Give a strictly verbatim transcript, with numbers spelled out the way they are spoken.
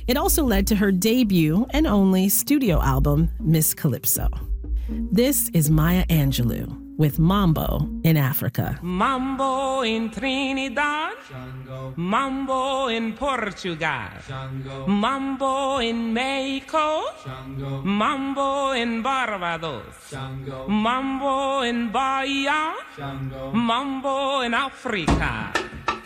It also led to her debut and only studio album, Miss Calypso. This is Maya Angelou with Mambo in Africa. Mambo in Trinidad, Shango. Mambo in Portugal, Shango. Mambo in Mexico, Shango. Mambo in Barbados, Shango. Mambo in Bahia, Shango. Mambo in Africa.